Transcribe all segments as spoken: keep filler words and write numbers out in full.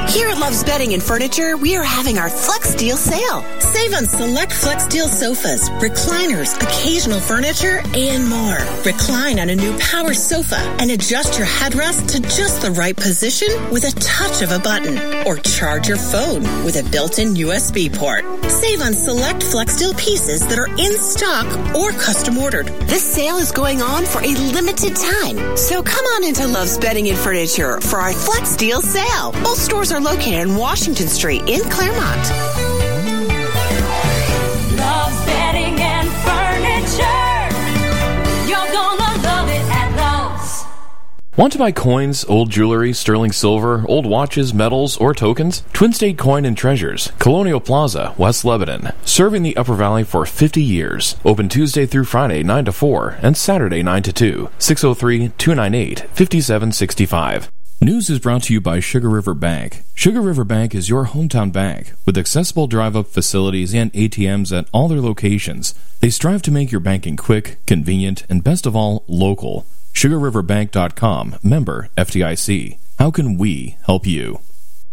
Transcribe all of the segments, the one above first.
Here at Love's Bedding and Furniture, we are having our Flex Deal sale. Save on select Flex Deal sofas, recliners, occasional furniture, and more. Recline on a new power sofa and adjust your headrest to just the right position with a touch of a button. Or charge your phone with a built-in U S B port. Save on select Flex Deal pieces that are in stock or custom ordered. This sale is going on for a limited time. So come on into Love's Bedding and Furniture for our Flex Deal sale. Both stores are located on Washington Street in Claremont. Love's Bedding and Furniture. You're gonna love it at Love's. Want to buy coins, old jewelry, sterling silver, old watches, medals, or tokens? Twin State Coin and Treasures, Colonial Plaza, West Lebanon. Serving the Upper Valley for fifty years. Open Tuesday through Friday, nine to four, and Saturday, nine to two. six oh three, two nine eight, five seven six five. News is brought to you by Sugar River Bank. Sugar River Bank is your hometown bank with accessible drive-up facilities and A T Ms at all their locations. They strive to make your banking quick, convenient, and best of all, local. sugar river bank dot com, member F D I C. How can we help you?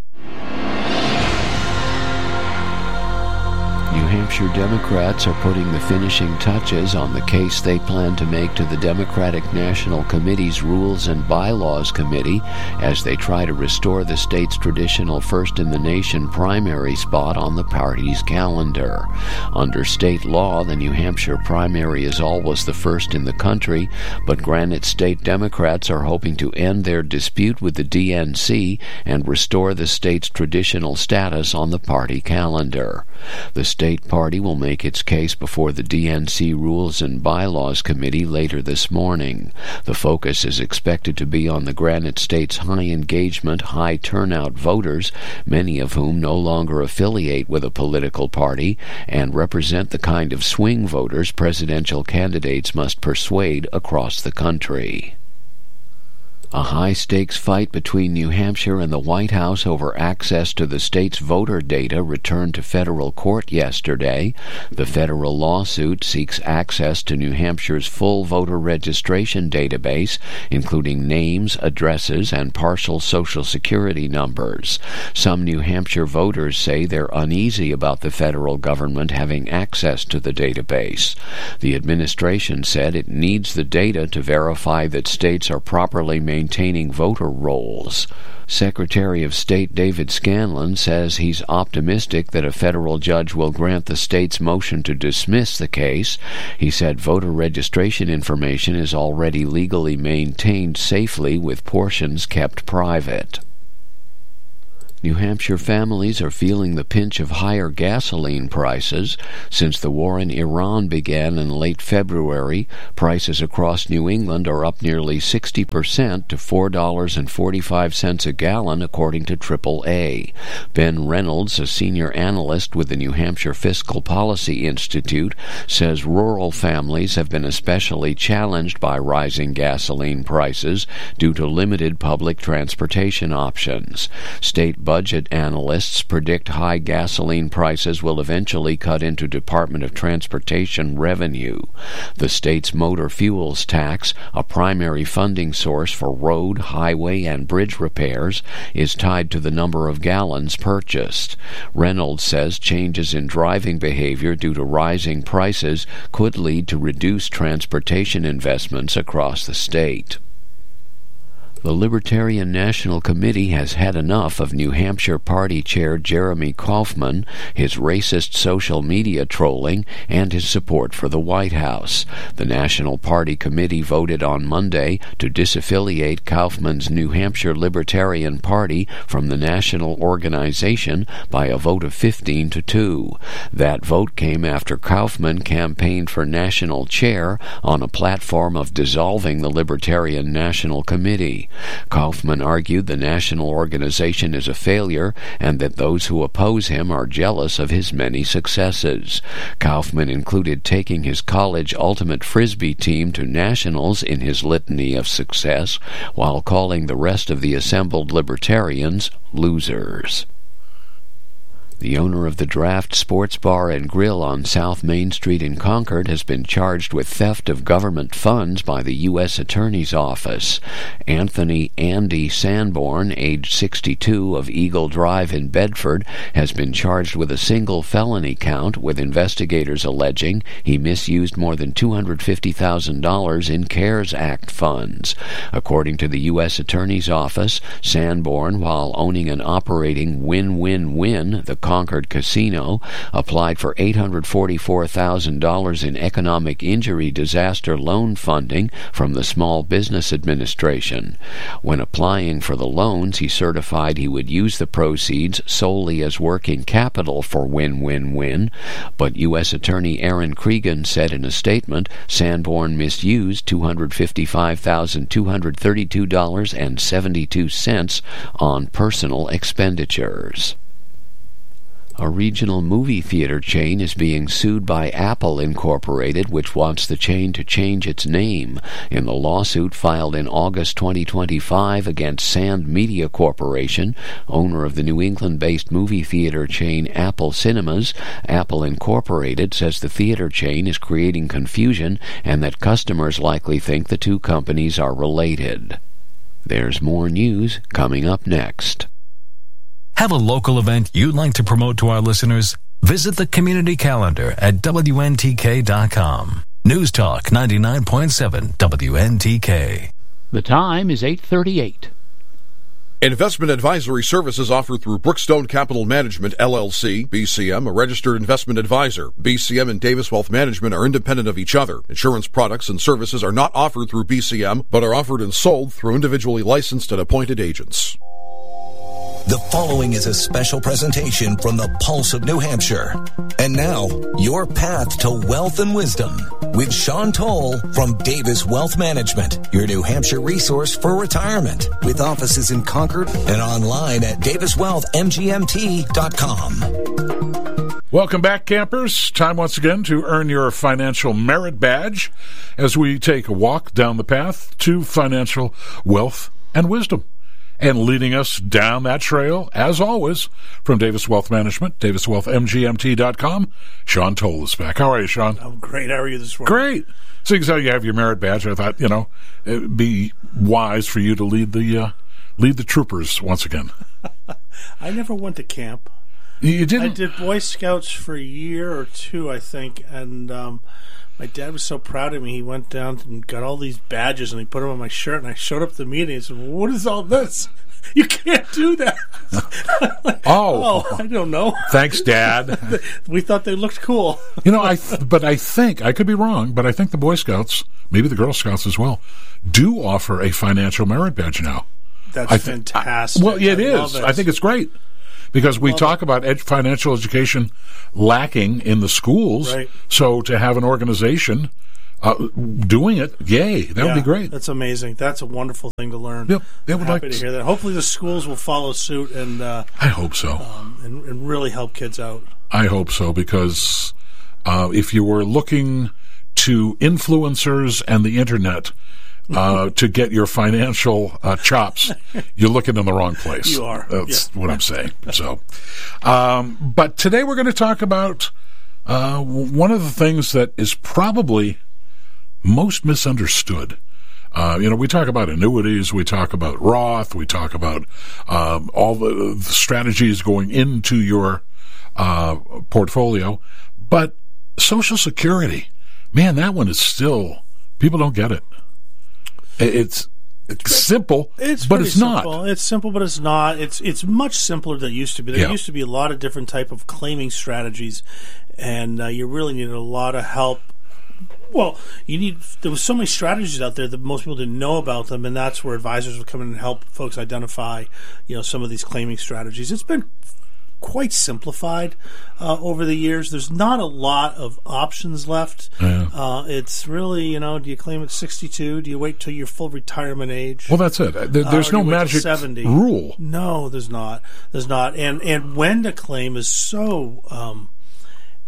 New Hampshire Democrats are putting the finishing touches on the case they plan to make to the Democratic National Committee's Rules and Bylaws Committee as they try to restore the state's traditional first-in-the-nation primary spot on the party's calendar. Under state law, the New Hampshire primary is always the first in the country, but Granite State Democrats are hoping to end their dispute with the D N C and restore the state's traditional status on the party calendar. The state party will make its case before the D N C Rules and Bylaws Committee later this morning. The focus is expected to be on the Granite State's high-engagement, high-turnout voters, many of whom no longer affiliate with a political party and represent the kind of swing voters presidential candidates must persuade across the country. A high-stakes fight between New Hampshire and the White House over access to the state's voter data returned to federal court yesterday. The federal lawsuit seeks access to New Hampshire's full voter registration database, including names, addresses, and partial Social Security numbers. Some New Hampshire voters say they're uneasy about the federal government having access to the database. The administration said it needs the data to verify that states are properly maintaining maintaining voter rolls. Secretary of State David Scanlon says he's optimistic that a federal judge will grant the state's motion to dismiss the case. He said voter registration information is already legally maintained safely with portions kept private. New Hampshire families are feeling the pinch of higher gasoline prices. Since the war in Iran began in late February, prices across New England are up nearly sixty percent to four dollars and forty-five cents a gallon, according to triple A. Ben Reynolds, a senior analyst with the New Hampshire Fiscal Policy Institute, says rural families have been especially challenged by rising gasoline prices due to limited public transportation options. State budget analysts predict high gasoline prices will eventually cut into Department of Transportation revenue. The state's motor fuels tax, a primary funding source for road, highway, and bridge repairs, is tied to the number of gallons purchased. Reynolds says changes in driving behavior due to rising prices could lead to reduced transportation investments across the state. The Libertarian National Committee has had enough of New Hampshire Party Chair Jeremy Kaufman, his racist social media trolling, and his support for the White House. The National Party Committee voted on Monday to disaffiliate Kaufman's New Hampshire Libertarian Party from the national organization by a vote of fifteen to two. That vote came after Kaufman campaigned for national chair on a platform of dissolving the Libertarian National Committee. Kaufman argued the national organization is a failure and that those who oppose him are jealous of his many successes. Kaufman included taking his college ultimate frisbee team to nationals in his litany of success, while calling the rest of the assembled libertarians losers. The owner of the Draft Sports Bar and Grill on South Main Street in Concord has been charged with theft of government funds by the U S Attorney's Office. Anthony Andy Sanborn, age sixty-two, of Eagle Drive in Bedford, has been charged with a single felony count, with investigators alleging he misused more than two hundred fifty thousand dollars in CARES Act funds. According to the U S Attorney's Office, Sanborn, while owning and operating Win-Win-Win, the Concord Casino, applied for eight hundred forty-four thousand dollars in economic injury disaster loan funding from the Small Business Administration. When applying for the loans, he certified he would use the proceeds solely as working capital for Win-Win-Win, but U S Attorney Aaron Cregan said in a statement Sanborn misused two hundred fifty-five thousand two hundred thirty-two dollars and seventy-two cents on personal expenditures. A regional movie theater chain is being sued by Apple Incorporated, which wants the chain to change its name. In the lawsuit filed in August twenty twenty-five against Sand Media Corporation, owner of the New England-based movie theater chain Apple Cinemas, Apple Incorporated says the theater chain is creating confusion and that customers likely think the two companies are related. There's more news coming up next. Have a local event you'd like to promote to our listeners? Visit the community calendar at W N T K dot com. News Talk ninety-nine point seven W N T K. The time is eight thirty-eight. Investment advisory services offered through Brookstone Capital Management, L L C, B C M, a registered investment advisor. B C M and Davis Wealth Management are independent of each other. Insurance products and services are not offered through B C M, but are offered and sold through individually licensed and appointed agents. The following is a special presentation from the Pulse of New Hampshire. And now, your path to wealth and wisdom with Sean Toll from Davis Wealth Management, your New Hampshire resource for retirement, with offices in Concord and online at davis wealth m g m t dot com. Welcome back, campers. Time once again to earn your financial merit badge as we take a walk down the path to financial wealth and wisdom. And leading us down that trail, as always, from Davis Wealth Management, davis wealth m g m t dot com, Sean Toll is back. How are you, Sean? I'm great. How are you this morning? Great. Seeing as how you have your merit badge, I thought, you know, it'd be wise for you to lead the uh, lead the troopers once again. I never went to camp. You didn't? I did Boy Scouts for a year or two, I think, and um, my dad was so proud of me. He went down and got all these badges, and he put them on my shirt, and I showed up to the meeting, and he said, what is all this? You can't do that. like, oh. oh, I don't know. Thanks, Dad. We thought they looked cool. You know, I th- but I think, I could be wrong, but I think the Boy Scouts, maybe the Girl Scouts as well, do offer a financial merit badge now. That's I th- fantastic. I, well, yeah, it I is. It. I think it's great. Because we talk it. about ed- financial education lacking in the schools, right. So to have an organization uh, doing it, yay, that yeah, would be great. That's amazing. That's a wonderful thing to learn. Yep, they would Happy like to hear that. Hopefully the schools will follow suit and uh, I hope so, um, and, and really help kids out. I hope so, because uh, if you were looking to influencers and the internet Uh, to get your financial uh, chops, you're looking in the wrong place. You are. That's yeah. what I'm saying. So, um, but today we're going to talk about uh, one of the things that is probably most misunderstood. Uh, you know, we talk about annuities, we talk about Roth, we talk about um, all the, the strategies going into your uh, portfolio, but Social Security, man, that one is still, people don't get it. It's, it's simple, it's but it's simple. not. It's simple, but it's not. It's it's much simpler than it used to be. There yeah. used to be a lot of different type of claiming strategies, and uh, you really needed a lot of help. Well, you need. There was so many strategies out there that most people didn't know about them, and that's where advisors would come in and help folks identify, you know, some of these claiming strategies. It's been quite simplified uh, over the years. There's not a lot of options left. Yeah. Uh, it's really, you know, do you claim at sixty-two? Do you wait till your full retirement age? Well, that's it. There, there's uh, no magic rule. No, there's not. There's not. And and when to claim is so. Um,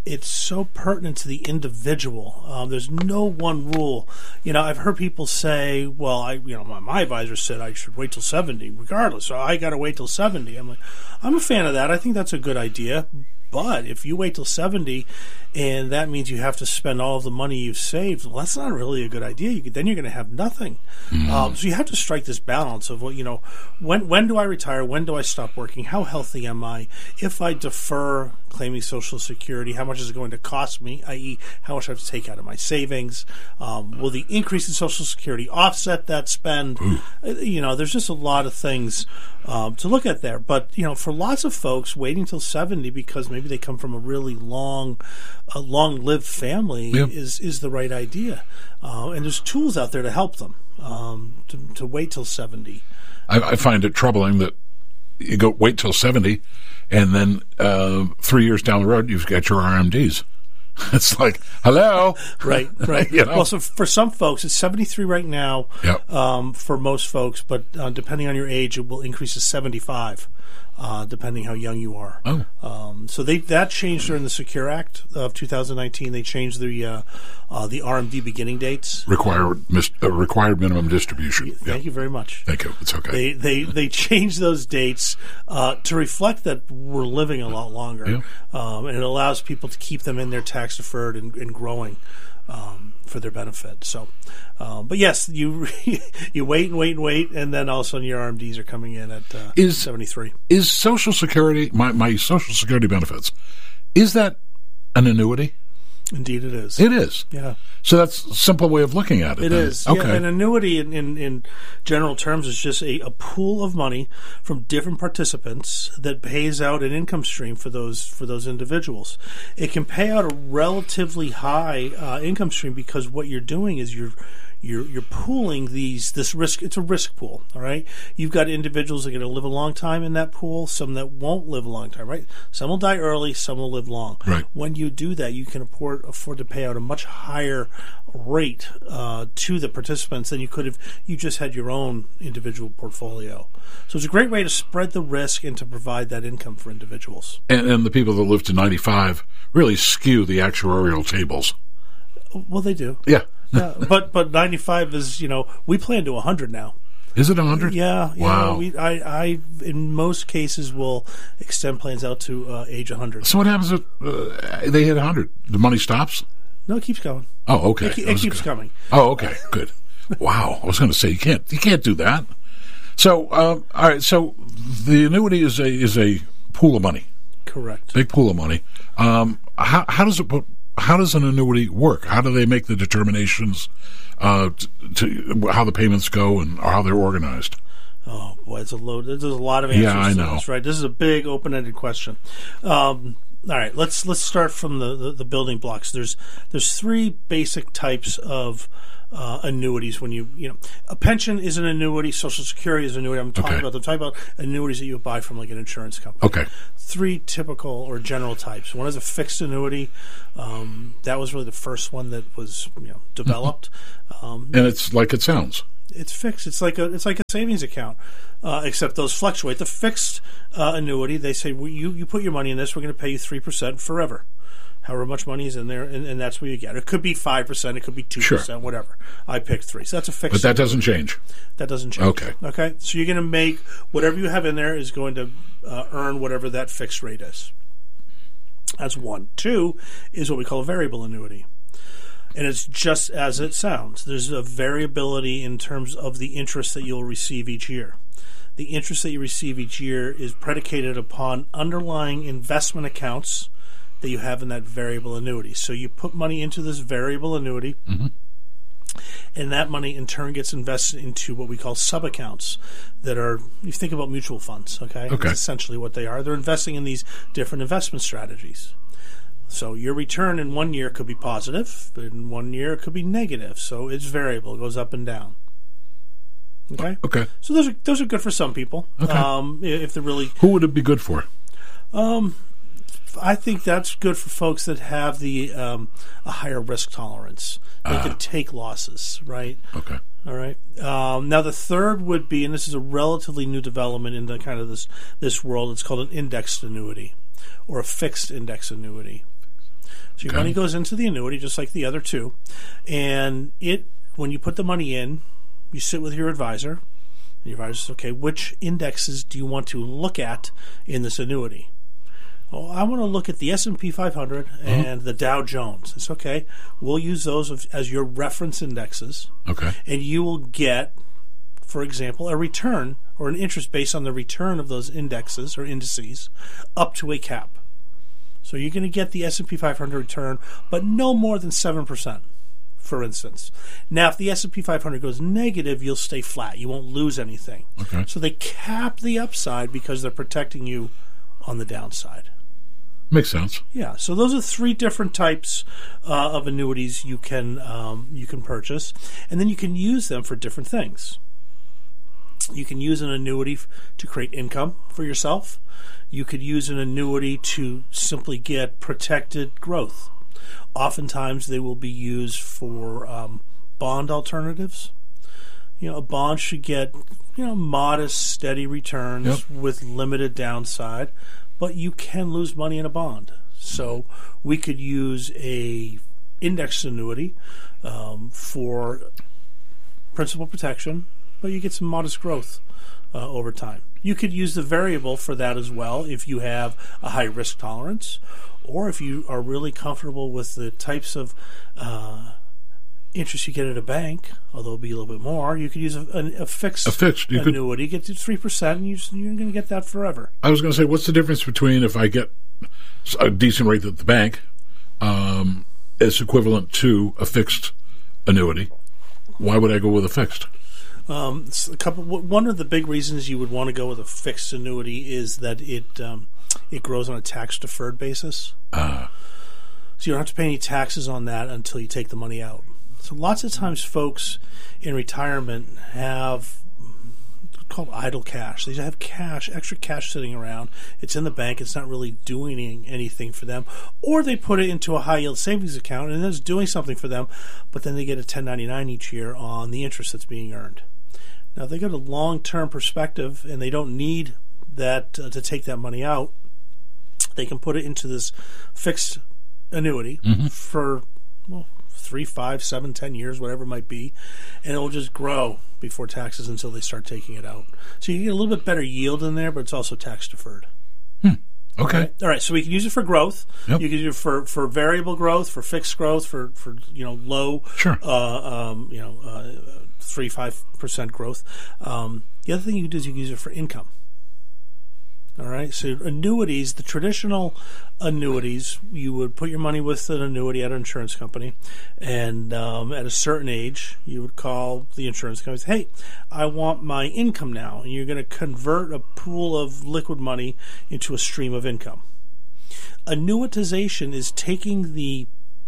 it's so pertinent to the individual. Um, there's no one rule. You know, I've heard people say, well, I, you know, my, my advisor said I should wait till seventy regardless, so I got to wait till seventy. I'm like, I'm a fan of that. I think that's a good idea. But if you wait till seventy and that means you have to spend all of the money you've saved, well, that's not really a good idea. You could, then you're going to have nothing. Mm-hmm. Um, so you have to strike this balance of, well, you know, when when do I retire? When do I stop working? How healthy am I? If I defer claiming Social Security, how much is it going to cost me, that is how much I have to take out of my savings? Um, will the increase in Social Security offset that spend? Ooh. You know, there's just a lot of things um, to look at there. But, you know, for lots of folks, waiting till seventy because maybe they come from a really long, a long-lived family yep. is, is the right idea. Uh, and there's tools out there to help them um, to, to wait till seventy. I, I find it troubling that you go wait till seventy, and then uh, three years down the road, you've got your R M Ds. It's like, hello. Right, right. You know? Well, so for some folks, it's seventy-three right now yep. um, for most folks, but uh, depending on your age, it will increase to seventy-five, uh, depending how young you are. Oh. Um, so they that changed during the Secure Act of two thousand nineteen. They changed the uh, uh, the R M D beginning dates. Required mis- uh, required minimum distribution. Thank yep. you very much. Thank you. It's okay. They they, they changed those dates uh, to reflect that we're living a lot longer, yeah. um, and it allows people to keep them in their tax deferred and, and growing um, for their benefit. So, uh, but yes, you you wait and wait and wait, and then all of a sudden your R M Ds are coming in at uh, is, seventy-three. Is Social Security my my Social Security benefits? Is that an annuity? Indeed, it is. It is. Yeah. So that's a simple way of looking at it. It then. is. Okay. Yeah, an annuity in, in, in general terms is just a, a pool of money from different participants that pays out an income stream for those for those individuals. It can pay out a relatively high uh, income stream because what you're doing is you're You're you're pooling these this risk. It's a risk pool, all right. You've got individuals that are going to live a long time in that pool. Some that won't live a long time, right? Some will die early. Some will live long. Right. When you do that, you can afford afford to pay out a much higher rate uh, to the participants than you could have. You just had your own individual portfolio. So it's a great way to spread the risk and to provide that income for individuals. And, and the people that live to ninety-five really skew the actuarial tables. Well, they do. Yeah. Yeah, but but ninety-five is, you know, we plan to one hundred now. Is it one hundred? Yeah. You wow. know, we, I, I, in most cases, will extend plans out to uh, age one hundred. So what happens if uh, they hit one hundred? The money stops? No, it keeps going. Oh, okay. It, it keeps good. coming. Oh, okay. Good. Wow. I was going to say, you can't you can't do that. So, uh, all right. So the annuity is a is a pool of money. Correct. Big pool of money. Um, how, how does it put... How does an annuity work? How do they make the determinations uh, to, to how the payments go and or how they're organized? Oh boy, it's a load. There's a lot of answers. Yeah, I to know. This, right? This is a big open-ended question. Um, all right, let's let's start from the, the, the building blocks. There's there's three basic types of uh, annuities. When you you know a pension is an annuity, Social Security is an annuity. I'm talking okay. about I'm talking about annuities that you buy from like an insurance company. Okay. Three typical or general types. One is a fixed annuity. Um, that was really the first one that was you know developed. Um, and it's like it sounds. It's fixed. It's like a it's like a savings account, uh, except those fluctuate. The fixed uh, annuity, they say well, you you put your money in this, we're going to pay you three percent forever. However much money is in there, and, and that's what you get. It could be five percent, it could be two percent, sure. Whatever. I picked three, so that's a fixed. But that doesn't change. That doesn't change. Okay. Okay. So you're going to make whatever you have in there is going to uh, earn whatever that fixed rate is. That's one. Two is what we call a variable annuity. And it's just as it sounds. There's a variability in terms of the interest that you'll receive each year. The interest that you receive each year is predicated upon underlying investment accounts that you have in that variable annuity. So you put money into this variable annuity, mm-hmm. and that money in turn gets invested into what we call sub-accounts that are, you think about mutual funds, okay? Okay. That's essentially what they are. They're investing in these different investment strategies. So your return in one year could be positive, but in one year it could be negative. So it's variable. It goes up and down. Okay? Okay. So those are those are good for some people. Okay. Um, if they're really... Who would it be good for? Um, I think that's good for folks that have the um, a higher risk tolerance. They uh, can take losses, right? Okay. All right. Um, now the third would be, and this is a relatively new development in the kind of this this world. It's called an indexed annuity, or a fixed index annuity. So your Okay. money goes into the annuity just like the other two. And it when you put the money in, you sit with your advisor. And your advisor says, okay, which indexes do you want to look at in this annuity? Well, I want to look at the S and P five hundred and the Dow Jones. It's okay. We'll use those of- as your reference indexes. Okay. And you will get, for example, a return or an interest based on the return of those indexes or indices up to a cap. So you're going to get the S and P five hundred return, but no more than seven percent, for instance. Now, if the S and P five hundred goes negative, you'll stay flat. You won't lose anything. Okay. So they cap the upside because they're protecting you on the downside. Makes sense. Yeah, so those are three different types uh, of annuities you can um, you can purchase, and then you can use them for different things. You can use an annuity f- to create income for yourself. You could use an annuity to simply get protected growth. Oftentimes, they will be used for um, bond alternatives. You know, a bond should get you know modest, steady returns Yep. with limited downside. But you can lose money in a bond. So we could use a indexed annuity um, for principal protection, but you get some modest growth uh, over time. You could use the variable for that as well if you have a high risk tolerance, or if you are really comfortable with the types of uh, interest you get at a bank, although it'll be a little bit more. You could use a, a, a fixed, A fixed, you could- annuity, get to three percent, and you just, you're going to get that forever. I was going to say, what's the difference between if I get a decent rate at the bank, um, it's equivalent to a fixed annuity? Why would I go with a fixed? Um, it's a couple. One of the big reasons you would want to go with a fixed annuity is that it um, it grows on a tax deferred basis. Ah. So you don't have to pay any taxes on that until you take the money out. So lots of times folks in retirement have called idle cash. They have cash, extra cash sitting around. It's in the bank. It's not really doing anything for them. Or they put it into a high-yield savings account, and it's doing something for them, but then they get a ten ninety-nine each year on the interest that's being earned. Now, if they got a long-term perspective and they don't need that uh, to take that money out, they can put it into this fixed annuity Mm-hmm. for, well, three, five, seven, ten years, whatever it might be, and it will just grow before taxes until they start taking it out. So you get a little bit better yield in there, but it's also tax deferred. Okay. All right. All right. So we can use it for growth. Yep. You can use it for, for variable growth, for fixed growth, for, for you know low, Sure. uh, um, you know, uh, three five percent growth. Um, the other thing you can do is you can use it for income. All right. So annuities, the traditional annuities, you would put your money with an annuity at an insurance company, and um, at a certain age, you would call the insurance company and say, hey, I want my income now. And you're going to convert a pool of liquid money into a stream of income. Annuitization is taking the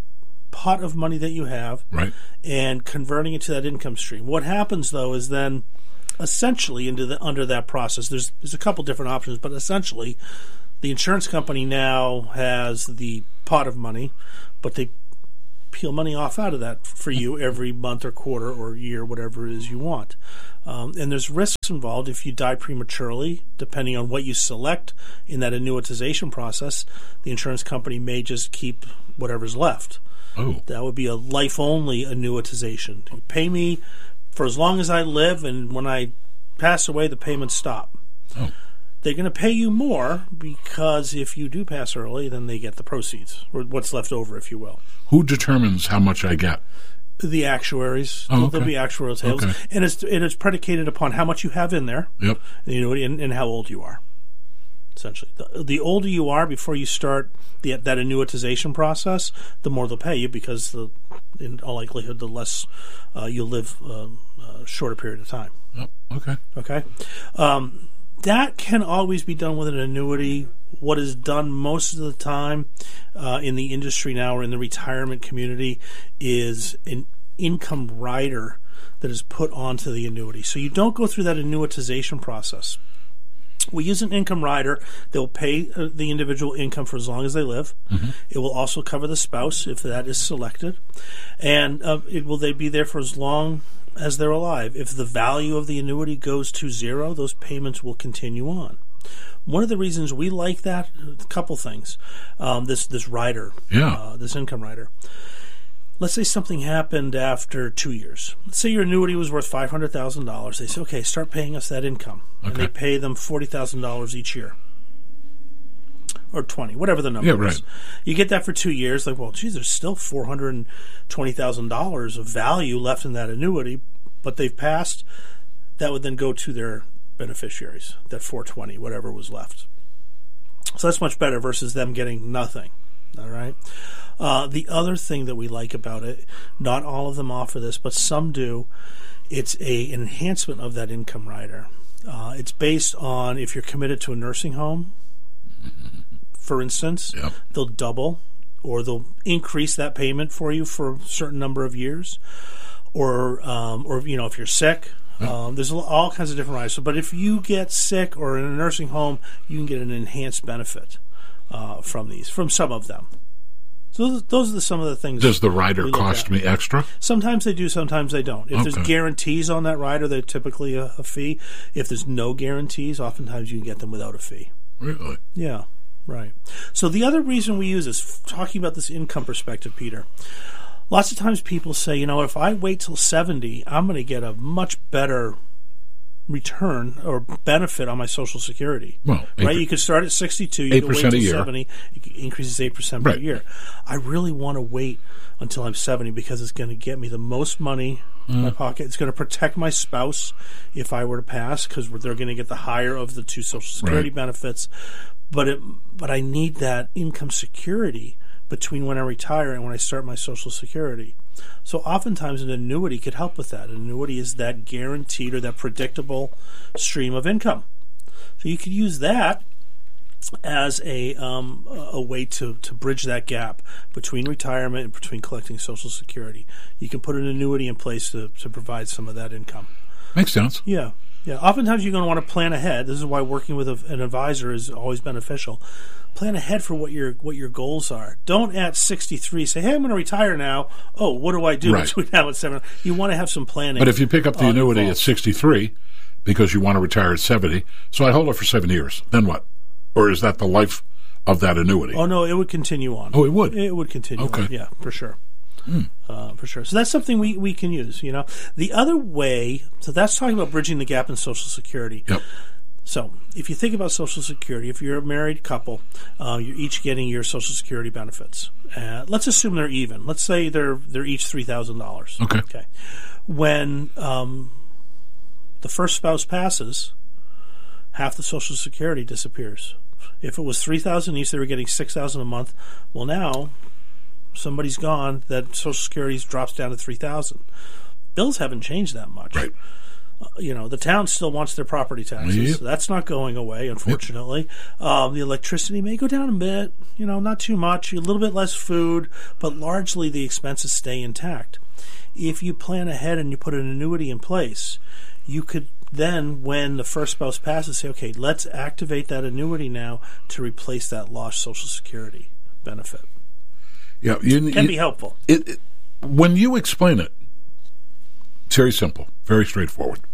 pot of money that you have Right. and converting it to that income stream. What happens, though, is then essentially into the under that process, there's there's a couple different options, but essentially the insurance company now has the pot of money, but they peel money off out of that for you every month or quarter or year, whatever it is you want. Um, and there's risks involved if you die prematurely, depending on what you select in that annuitization process. The insurance company may just keep whatever's left. Oh. That would be a life-only annuitization. You pay me for as long as I live, and when I pass away, the payments stop. Oh. They're going to pay you more because if you do pass early, then they get the proceeds, or what's left over, if you will. Who determines how much I get? The actuaries. Oh, There'll okay. be actuarial tables. Okay. And it's, it is predicated upon how much you have in there, Yep. you know, and, and how old you are. Essentially, the, the older you are before you start the, that annuitization process, the more they'll pay you because, the, in all likelihood, the less uh, you'll live um, a shorter period of time. Oh, okay. Okay, um, that can always be done with an annuity. What is done most of the time uh, in the industry now or in the retirement community is an income rider that is put onto the annuity. So you don't go through that annuitization process. We use an income rider that will pay uh, the individual income for as long as they live. Mm-hmm. It will also cover the spouse if that is selected, and uh, it will they be there for as long as they're alive. If the value of the annuity goes to zero, those payments will continue on. One of the reasons we like that, a couple things. Um, this this rider, Yeah. uh, this income rider. Let's say something happened after two years. Let's say your annuity was worth five hundred thousand dollars. They say, okay, start paying us that income. And Okay. they pay them forty thousand dollars each year. Or twenty, whatever the number Yeah, right. is. You get that for two years. Like, well, geez, there's still four hundred twenty thousand dollars of value left in that annuity, but they've passed. That would then go to their beneficiaries, that four hundred twenty, whatever was left. So that's much better versus them getting nothing. All right. Uh, the other thing that we like about it, not all of them offer this, but some do, it's a enhancement of that income rider. Uh, it's based on if you're committed to a nursing home, for instance, Yep. they'll double or they'll increase that payment for you for a certain number of years. Or, um, or you know, if you're sick, um, there's all kinds of different riders. So, but if you get sick or in a nursing home, you can get an enhanced benefit uh, from these, from some of them. So those, those are the, some of the things. Does the rider we look cost at. me extra? Sometimes they do, sometimes they don't. If there's Okay. guarantees on that rider, they're typically a, a fee. If there's no guarantees, oftentimes you can get them without a fee. Really? Yeah, right. So the other reason we use is talking about this income perspective, Peter. Lots of times people say, you know, if I wait till seventy, I'm going to get a much better return or benefit on my Social Security. Well, right? eight- You could start at sixty-two, you eight could wait percent a till year. seventy, it increases eight percent per Right. year. I really want to wait until I'm seventy because it's going to get me the most money in my pocket. It's going to protect my spouse if I were to pass because they're going to get the higher of the two Social Security Right. benefits. But it, but I need that income security between when I retire and when I start my Social Security. So oftentimes an annuity could help with that. An annuity is that guaranteed or that predictable stream of income. So you could use that as a um, a way to, to bridge that gap between retirement and between collecting Social Security. You can put an annuity in place to, to provide some of that income. Makes sense. Yeah. Yeah. Oftentimes you're going to want to plan ahead. This is why working with a, an advisor is always beneficial. Plan ahead for what your what your goals are. Don't at sixty-three say, "Hey, I'm going to retire now." Oh, what do I do Right. between now and seven? You want to have some planning. But if you pick up the uh, annuity at involved. sixty-three because you want to retire at seventy, so I hold it for seven years, then what? Or is that the life of that annuity? Oh no, it would continue on. Oh, it would? It would continue. Okay. On. Yeah, for sure. Uh, for sure. So that's something we, we can use. You know, the other way. So that's talking about bridging the gap in Social Security. Yep. So if you think about Social Security, if you're a married couple, uh, you're each getting your Social Security benefits. Uh, let's assume they're even. Let's say they're they're each three thousand dollars. Okay. Okay. When um, the first spouse passes, half the Social Security disappears. If it was three thousand each, they were getting six thousand a month. Well, now somebody's gone. That Social Security drops down to three thousand. Bills haven't changed that much. Right. You know, the town still wants their property taxes. Yep. So that's not going away, unfortunately. Um, the electricity may go down a bit, you know, not too much, a little bit less food, but largely the expenses stay intact. If you plan ahead and you put an annuity in place, you could then, when the first spouse passes, say, okay, let's activate that annuity now to replace that lost Social Security benefit. Yeah, you, Can you- be helpful. It, it, when you explain it, it's very simple, very straightforward.